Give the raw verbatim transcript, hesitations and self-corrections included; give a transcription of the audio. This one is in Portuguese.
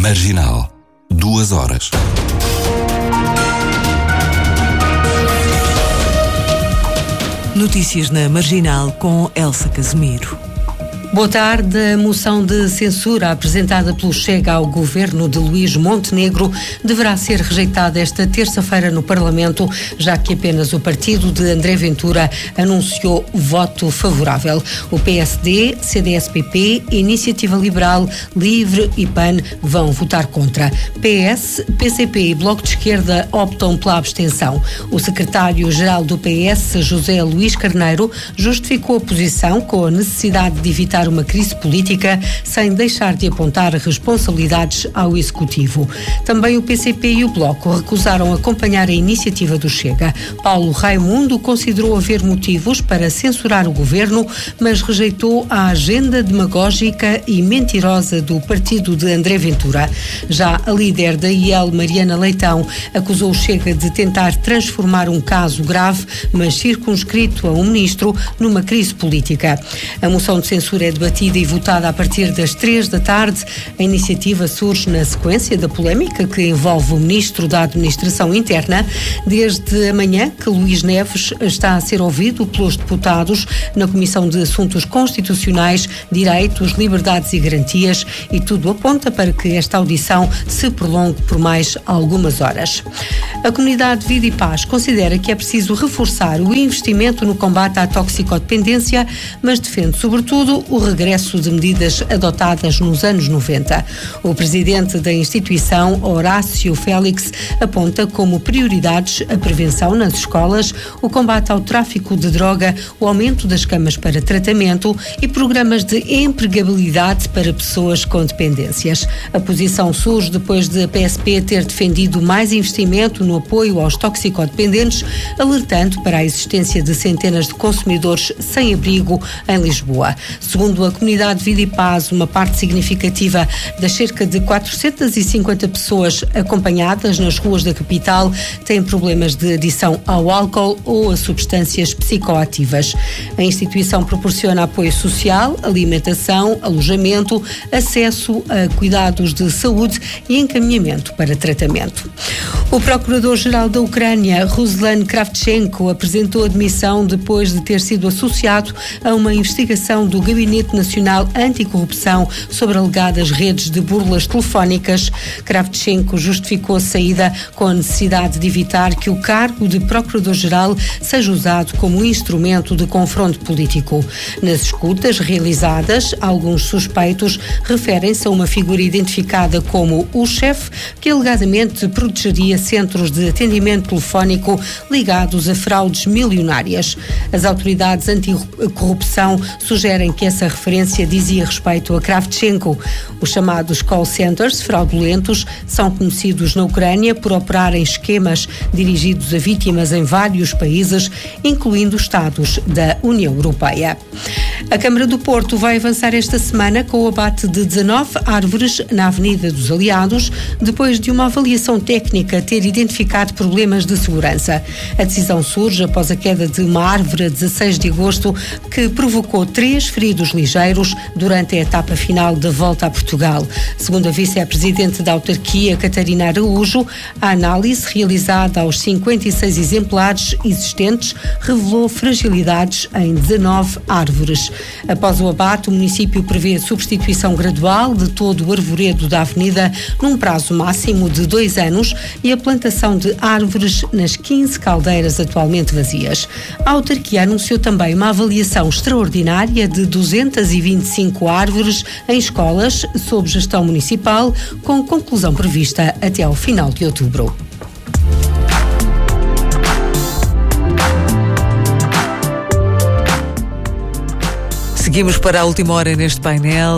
Marginal. Duas horas. Notícias na Marginal com Elsa Casemiro. Boa tarde. A moção de censura apresentada pelo Chega ao governo de Luís Montenegro deverá ser rejeitada esta terça-feira no Parlamento, já que apenas o partido de André Ventura anunciou voto favorável. O P S D, C D S P P, Iniciativa Liberal, Livre e P A N vão votar contra. P S, P C P e Bloco de Esquerda optam pela abstenção. O secretário-geral do P S, José Luís Carneiro, justificou a posição com a necessidade de evitar uma crise política sem deixar de apontar responsabilidades ao Executivo. Também o P C P e o Bloco recusaram acompanhar a iniciativa do Chega. Paulo Raimundo considerou haver motivos para censurar o governo, mas rejeitou a agenda demagógica e mentirosa do partido de André Ventura. Já a líder da I E L, Mariana Leitão, acusou o Chega de tentar transformar um caso grave, mas circunscrito a um ministro, numa crise política. A moção de censura é debatida e votada a partir das três da tarde. A iniciativa surge na sequência da polémica que envolve o Ministro da Administração Interna. Desde amanhã que Luís Neves está a ser ouvido pelos deputados na Comissão de Assuntos Constitucionais, Direitos, Liberdades e Garantias, e tudo aponta para que esta audição se prolongue por mais algumas horas. A comunidade Vida e Paz considera que é preciso reforçar o investimento no combate à toxicodependência, mas defende sobretudo o regresso de medidas adotadas nos anos noventa. O presidente da instituição, Horácio Félix, aponta como prioridades a prevenção nas escolas, o combate ao tráfico de droga, o aumento das camas para tratamento e programas de empregabilidade para pessoas com dependências. A posição surge depois de a P S P ter defendido mais investimento no apoio aos toxicodependentes, alertando para a existência de centenas de consumidores sem abrigo em Lisboa. Segundo a comunidade Vida e Paz, uma parte significativa das cerca de quatrocentas e cinquenta pessoas acompanhadas nas ruas da capital têm problemas de adição ao álcool ou a substâncias psicoativas. A instituição proporciona apoio social, alimentação, alojamento, acesso a cuidados de saúde e encaminhamento para tratamento. O procurador-geral da Ucrânia, Ruslan Kravchenko, apresentou admissão depois de ter sido associado a uma investigação do Gabinete Nacional Anticorrupção sobre alegadas redes de burlas telefónicas. Kravchenko justificou a saída com a necessidade de evitar que o cargo de procurador-geral seja usado como instrumento de confronto político. Nas escutas realizadas, alguns suspeitos referem-se a uma figura identificada como o chefe, que alegadamente protegeria centros de atendimento telefónico ligados a fraudes milionárias. As autoridades anticorrupção sugerem que essa referência dizia respeito a Kravchenko. Os chamados call centers fraudulentos são conhecidos na Ucrânia por operarem esquemas dirigidos a vítimas em vários países, incluindo Estados da União Europeia. A Câmara do Porto vai avançar esta semana com o abate de dezanove árvores na Avenida dos Aliados, depois de uma avaliação técnica ter identificado problemas de segurança. A decisão surge após a queda de uma árvore a dezasseis de agosto que provocou três feridos ligeiros durante a etapa final da Volta a Portugal. Segundo a vice-presidente da autarquia, Catarina Araújo, a análise realizada aos cinquenta e seis exemplares existentes revelou fragilidades em dezanove árvores. Após o abate, o município prevê a substituição gradual de todo o arvoredo da avenida num prazo máximo de dois anos e a plantação de árvores nas quinze caldeiras atualmente vazias. A autarquia anunciou também uma avaliação extraordinária de duzentas e vinte e cinco árvores em escolas sob gestão municipal, com conclusão prevista até ao final de outubro. Seguimos para a última hora neste painel.